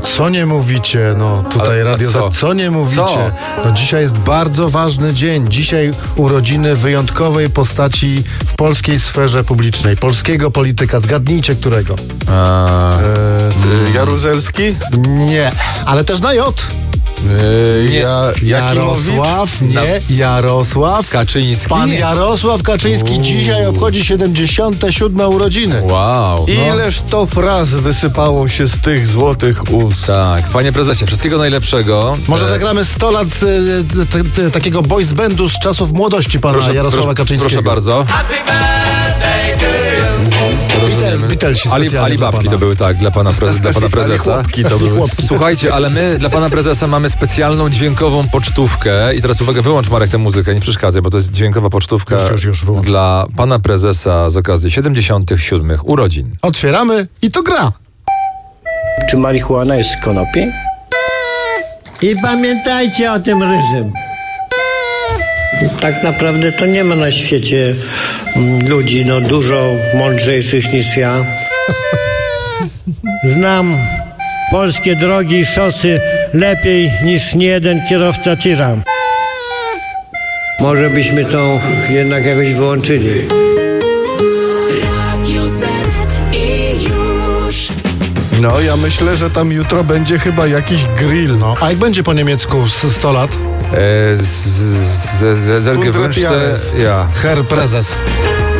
co nie mówicie? No tutaj Ale, Radio co? Co nie mówicie? Co? No dzisiaj jest bardzo ważny dzień. Dzisiaj urodziny wyjątkowej postaci w polskiej sferze publicznej. Polskiego polityka. Zgadnijcie którego. Jaruzelski? Nie, ale też na J. Nie. Jarosław, nie, Jarosław. Kaczyński? Pan Jarosław Kaczyński dzisiaj obchodzi 77. urodziny. Wow. Ileż to fraz wysypało się z tych złotych ust. Tak, panie prezesie, wszystkiego najlepszego. Może zagramy 100 lat takiego boys bandu z czasów młodości pana Jarosława Kaczyńskiego. Proszę bardzo. Rozumiemy. Beatlesi specjalnie Ali dla babki pana. to były, tak, dla pana prezesa. Chłopki to były. Słuchajcie, ale my dla pana prezesa mamy specjalną dźwiękową pocztówkę. I teraz uwaga, wyłącz Marek tę muzykę, nie przeszkadzaj, bo to jest dźwiękowa pocztówka Już wyłącz. dla pana prezesa z okazji 77. urodzin. Otwieramy i to gra. Czy marihuana jest z konopi? I pamiętajcie o tym ryżym. Tak naprawdę to nie ma na świecie ludzi dużo mądrzejszych niż ja. Znam polskie drogi i szosy lepiej niż niejeden kierowca tira. Może byśmy to jednak jakoś wyłączyli. Radio Z i już. No, ja myślę, że tam jutro będzie chyba jakiś grill. No, a jak będzie po niemiecku 100 lat? Zelgewünschte, Jahres. ja. Herr Prezes.